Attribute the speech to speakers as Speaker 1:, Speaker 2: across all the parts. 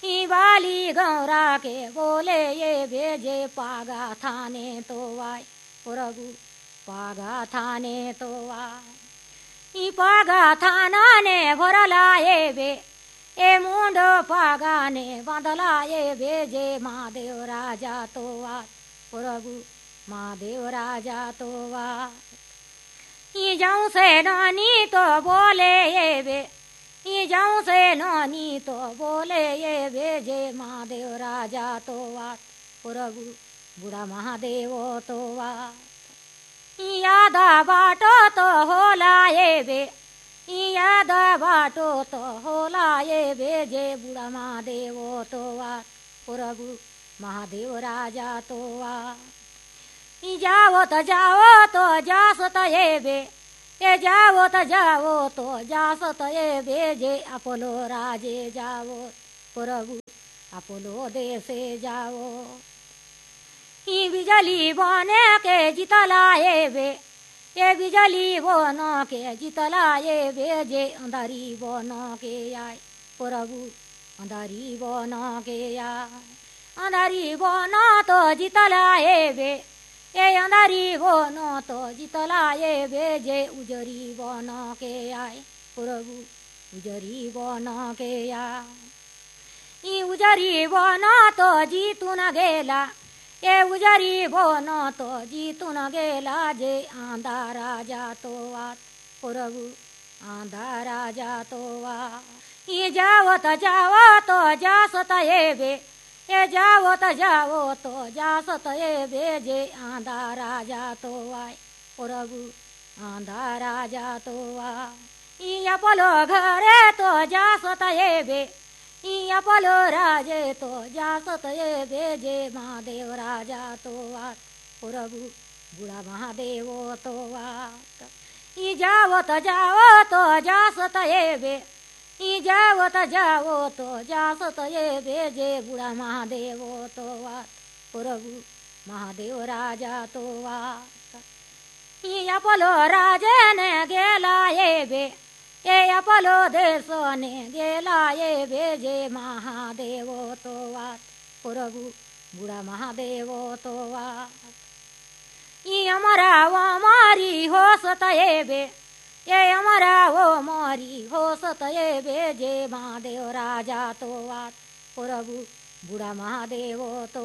Speaker 1: ई बाली गौरा के बोले ये भेजे पागा थाने तो वाय प्रभु पागा थाने तो वाय। ई पागा थाना ने भरला ये बे ए मुंड पागा ने बांधला ये भेजे महादेव राजा तो वात प्रभु महादेव राजा तो वात। ई जाऊं से नानी तो बोले ये बे ई जाऊं से नानी तो बोले ये भेजे महादेव राजा तो वात प्रभु बुढ़ा महादेव तो वात। ई आधा बाटो तो होला ये बे ई आधा बाटो तो होला ये भेजे बुढ़ा महादेव तो वात प्रभु महादेव राजा तो वात। ई जाओ तो जासत ये बे ए जाओ तो जासत ये भेजे अपोलो राजे जाओ प्रभु अपोलो देशे जाओ। ई बिजली बने के जितला ये बे ए बिजली बन के जितला ये भेजे अंधारी बन के आए प्रभु अंधारी बन के आए। अंधारी बन तो जितला ये बे ए अंधारी बन तो जितला ये भेजे उजरी बन के आए प्रभु उजरी बन के आए। ई उजरी बन तो जीतू न गेला ए उजरी बन तो जीतू न गेला जे आंधा राजा तो वात प्रभु आंधा राजा तो वात। ई जाओ तो जासत ये बे ए जाओ तो जासत ये भेजे आंधा राजा तो वाय प्रभु आंधा राजा तो वाय। ई अपोलो घरे तो जासत ये बे ई अपोलो राजे तो जासत ये भेजे महादेव राजा तो वात प्रभु बुढ़ा महादेव तो वात। ई जाओ तो जासत ये बे ई जाओ तो जासत ये भेजे बुढ़ा महादेव तो वात प्रभु महादेव राजा तो वात। ई अपोलो राजे ने गेला ये बे ए अपोलो देश ने गेला ये भेजे महादेव तो वात प्रभु बुढ़ा महादेव तो वात। ई अमरा वो मारी होसत ये बे ये अमरा वो मारी होसत ये भेजे महादेव राजा तो वात प्रभु बुढ़ा महादेव तो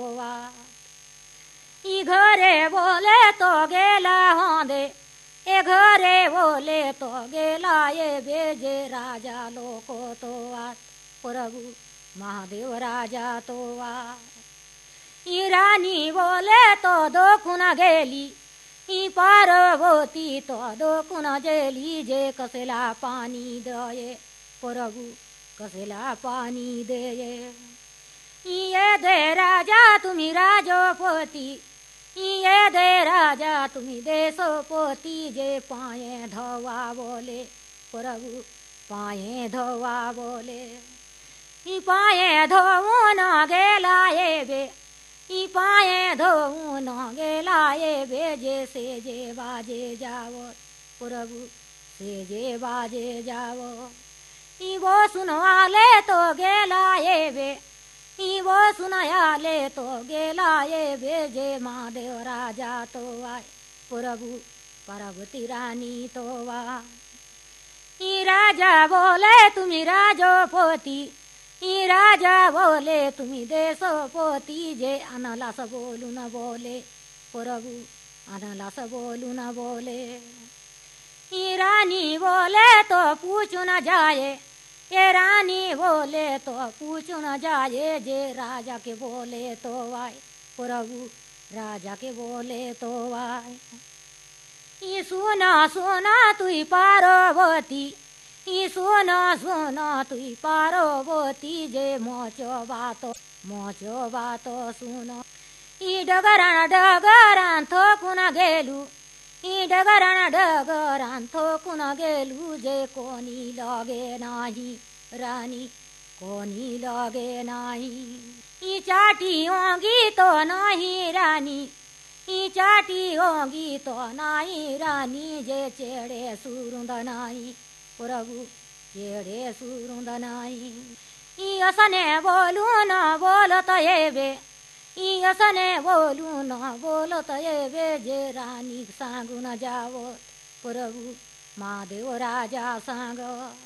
Speaker 1: वात। ई घरे बोले तो गेला होंदे ए घरे बोले तो गेला ये भेजे राजा लोको तो वात प्रभु महादेव राजा तो वात। ई रानी बोले तो दोखुन गेली ई पार्वती तो दोकुन जेली जे कसेला पानी दये प्रभु कसेला पानी दये। ये दे राजा तुम्ही राजोपती ये दे राजा तुम्ही देशोपती जे पाए धोवा बोले प्रभु पाए धोवा बोले। ई पाए धोऊ न गेला ये बे ई पाए धोऊ न गेला ये भेजे से जे बाजे जाओ प्रभु से जे बाजे जाओ। ई वो सुनवाले तो गेला ये बे ई वो सुनयाले तो गेला ये भेजे महादेव राजा तो आए प्रभु पार्वती रानी तो वा। ई राजा बोले तुम्ही राजोपती ई राजा बोले तुम्ही देशोपती जे अनलास बोलू न बोले प्रभु अनलास बोलू न बोले। ई रानी बोले तो पूछू न जाए ये रानी बोले तो पूछू न जाए जे राजा के बोले तो वाय प्रभु राजा के बोले तो वाय। ई सुना सुना तुई पार्वती ई सुना सुना तुई पार्वती जे मोचो बातो सुनो। ई डगरान थोकुन गेलू ई डगरान थोकुन गेलू जे कोनी लगे नाही रानी कोनी लगे नाही। ई चाटी होंगी तो नाही रानी ई चाटी होंगी तो नाही रानी जे चेड़े सुरुंद नाही प्रभु चेड़े सुरुंद नाही। असने बोलून बोलत येवे असने बोलून बोलत येवे जे राणी सांगून जावं प्रभू महादेव राजा सांग